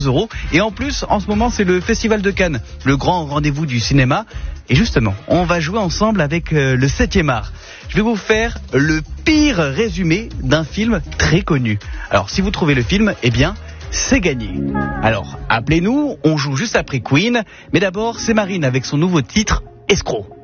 euros. Et en plus, en ce moment, c'est le Festival de Cannes, le grand rendez-vous du cinéma. Et justement, on va jouer ensemble avec le 7e art. Je vais vous faire le pire résumé d'un film très connu. Alors, si vous trouvez le film, eh bien, c'est gagné. Alors, appelez-nous, on joue juste après Queen. Mais d'abord, c'est Marine avec son nouveau titre, Escroc.